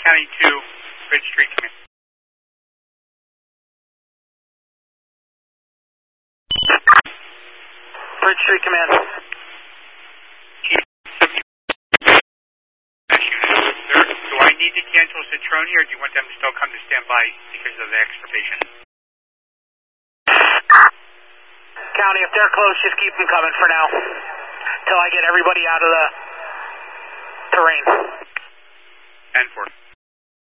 County 2, Bridge Street Command. Bridge Street Command. Do I need to cancel Citroni, or do you want them to still come to standby because of the extra patient? County, if they're close, just keep them coming for now, till I get everybody out of the terrain. And 4.